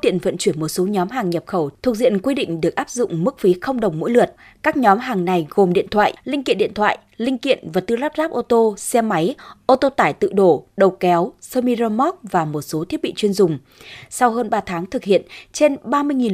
tiện vận chuyển một số nhóm hàng nhập khẩu thuộc diện quy định được áp dụng mức phí 0 đồng mỗi lượt. Các nhóm hàng này gồm điện thoại, linh kiện, vật tư lắp ráp ô tô, xe máy, ô tô tải tự đổ, đầu kéo, sơ mi rơ moóc và một số thiết bị chuyên dùng. Sau hơn 3 tháng thực hiện, trên 30.000